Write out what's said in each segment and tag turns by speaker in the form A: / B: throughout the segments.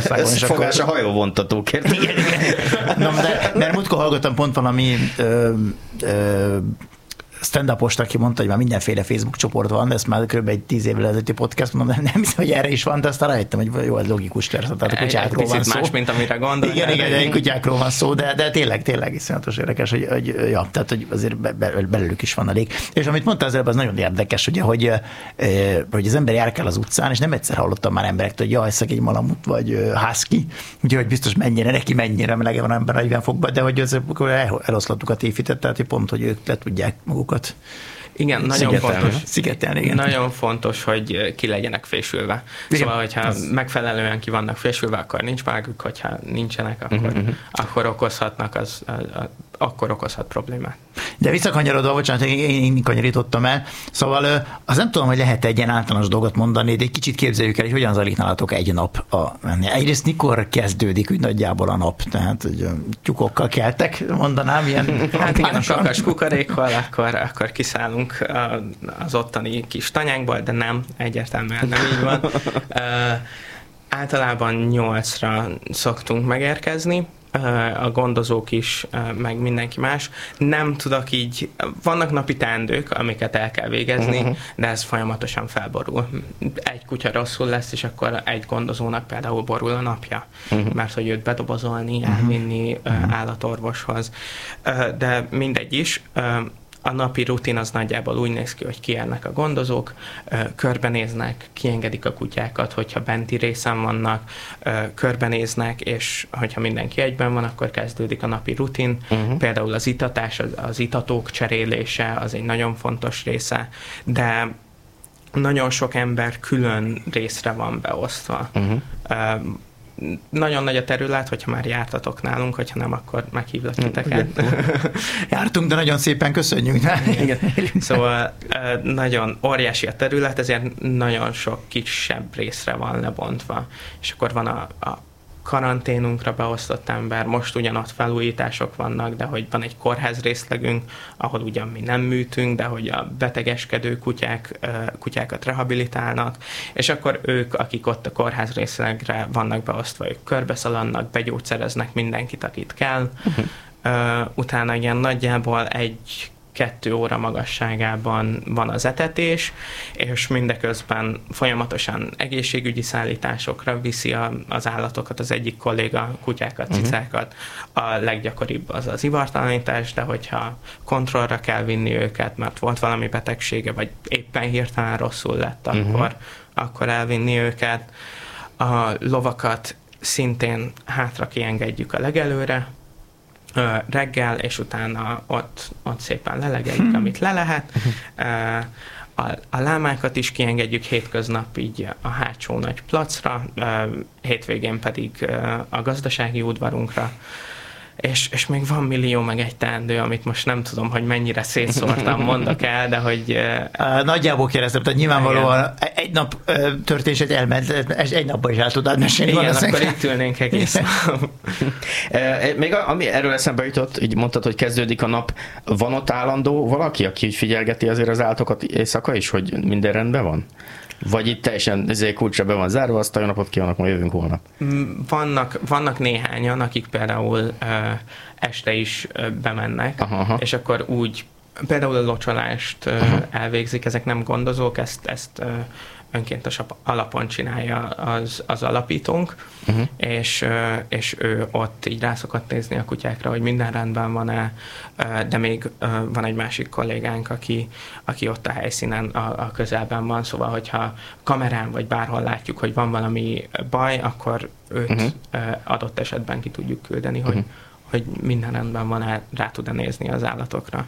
A: Magyarországon.
B: Ez fogás a hajóvontatókért.
A: Igen. Na, de mert múltkor hallgattam pont valami stand-upos, aki mondta, hogy már mindenféle Facebook csoport van, de ezt már kb. Egy 10 évvel ezelőtti podcast mondom, nem hiszem, hogy erre is van, de aztán rájöttem, hogy jó, ez logikus, persze, tehát a kutyákról van szó.
C: Más, mint amire gondolj.
A: Igen, kutyákról van szó, de tényleg iszonyatos érdekes, hogy azért belőlük is van elég. És amit mondtál az előbb, az nagyon érdekes, ugye, hogy az ember járkál az utcán, és nem egyszer hallottam már emberektől, hogy jaj, szegény malamut, vagy husky, ugye, hogy biztos mennyire melege van ember 40 fokban, de hogy eloszlattuk a tévhitet, tehát hogy pont, hogy ők le tudják magukat.
C: Igen, nagyon fontos.
A: Szigetelni, igen.
C: Nagyon fontos, hogy ki legyenek fésülve. Szóval, hogyha megfelelően ki vannak fésülve, akkor nincs máguk, hogyha nincsenek, akkor okozhat problémát.
A: De visszakanyarodva, bocsánat, én kanyarítottam el, szóval azt nem tudom, hogy lehet egy ilyen általános dolgot mondani, de egy kicsit képzeljük el, hogy hogyan zajlik nálatok egy nap. Egyrészt mikor kezdődik úgy nagyjából a nap? Tehát, hogy tyúkokkal keltek, mondanám ilyen.
C: Hát igen, a kakas kukarékkal, akkor kiszállunk az ottani kis tanyánkból, de nem, egyértelműen nem így van. Általában 8-ra szoktunk megérkezni, a gondozók is, meg mindenki más. Nem tudok így, vannak napi teendők, amiket el kell végezni, de ez folyamatosan felborul. Egy kutya rosszul lesz, és akkor egy gondozónak például borul a napja, mert hogy őt bedobozolni, elvinni állatorvoshoz. De mindegy is. A napi rutin az nagyjából úgy néz ki, hogy kijárnak a gondozók, körbenéznek, kiengedik a kutyákat, hogyha benti részen vannak, körbenéznek, és hogyha mindenki egyben van, akkor kezdődik a napi rutin. Például az itatás, az itatók cserélése, az egy nagyon fontos része, de nagyon sok ember külön részre van beosztva. Nagyon nagy a terület, hogyha már jártatok nálunk, hogyha nem, akkor meghívlak titeket.
A: Jártunk, de nagyon szépen köszönjük.
C: Igen. Szóval nagyon óriási a terület, ezért nagyon sok kisebb részre van lebontva. És akkor van a karanténunkra beosztott ember, most ugyanott felújítások vannak, de hogy van egy kórház részlegünk, ahol ugyan mi nem műtünk, de hogy a betegeskedő kutyákat rehabilitálnak, és akkor ők, akik ott a kórház részlegre vannak beosztva, ők körbeszaladnak, begyógyszereznek mindenkit, akit kell. Utána ilyen nagyjából 1-2 óra magasságában van az etetés, és mindeközben folyamatosan egészségügyi szállításokra viszi az állatokat, az egyik kolléga, kutyákat, cicákat. A leggyakoribb az az ivartalanítás, de hogyha kontrollra kell vinni őket, mert volt valami betegsége, vagy éppen hirtelen rosszul lett, akkor elvinni őket. A lovakat szintén hátra kiengedjük a legelőre, reggel, és utána ott szépen lelegeljük, amit le lehet. A lámákat is kiengedjük hétköznap így a hátsó nagy placra, hétvégén pedig a gazdasági udvarunkra. És még van millió meg egy teendő, amit most nem tudom, hogy mennyire szétszórtam, mondok el, de hogy...
A: Nagyjából kérdeztem, tehát nyilvánvalóan egy nap történését elment, egy napban is el tudnád mesélni.
C: Igen, akkor itt ülnénk egész nap.
B: Még ami erről eszembe jutott, így mondtad, hogy kezdődik a nap, van ott állandó valaki, aki figyelgeti azért az állatokat éjszaka is, hogy minden rendben van? Vagy itt teljesen kulcsra be van zárva, azt a napot ki vannak, majd jövünk holnap?
C: Vannak néhányan, akik például este is bemennek, és akkor úgy például a locsolást elvégzik, ezek nem gondozók, ezt önkéntes alapon csinálja az alapítónk, és ő ott így rá szokott nézni a kutyákra, hogy minden rendben van-e, de még van egy másik kollégánk, aki ott a helyszínen a közelben van, szóval hogyha kamerán vagy bárhol látjuk, hogy van valami baj, akkor őt adott esetben ki tudjuk küldeni, hogy minden rendben van-e, rá tud-e nézni az állatokra.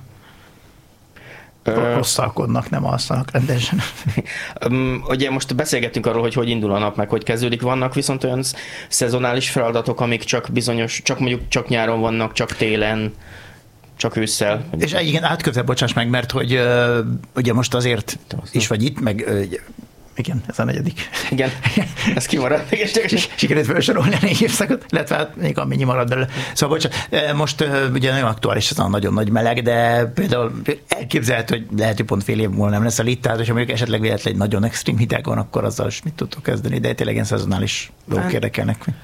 A: Rosszalkodnak, nem alszanak rendesen.
B: Ugye most beszélgettünk arról, hogy indul a nap, meg hogy kezdődik. Vannak viszont olyan szezonális feladatok, amik csak mondjuk csak nyáron vannak, csak télen, csak ősszel.
A: És igen, átközel, bocsáss meg, mert hogy ugye most azért is vagy itt, meg igen, ez a 4.
B: Igen, ez kimaradt.
A: Sikerült felsorolni a 4 évszakot, illetve még amennyi marad belőle. Szóval bocsánat, most ugye nagyon aktuális ez a nagyon nagy meleg, de például elképzelhető, hogy lehet, hogy pont fél év múlva nem lesz a tehát hogyha mondjuk esetleg véletlenül nagyon extrém hideg van, akkor azzal is mit tudtok kezdeni, de tényleg ilyen szezonális dolgok érdekelnek.